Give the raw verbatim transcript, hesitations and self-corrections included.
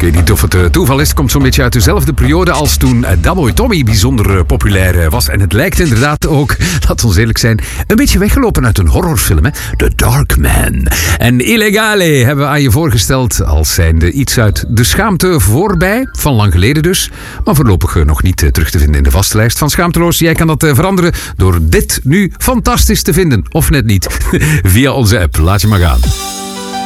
weet niet of het uh, toeval is. Het komt zo'n beetje uit dezelfde periode als toen uh, Dat Boy Tommy bijzonder uh, populair uh, was. En het lijkt inderdaad ook, laat ons eerlijk zijn, een beetje weggelopen uit een horrorfilm. Hè? The Dark Man. En Illegale hebben we aan je voorgesteld als zijnde iets uit de schaamte voorbij. Van lang geleden dus. Maar voorlopig uh, nog niet uh, terug te vinden in de vaste lijst van Schaamteloos. Jij kan dat uh, veranderen door dit nu fantastisch te vinden. Of net niet. Via onze app. Laat je maar gaan.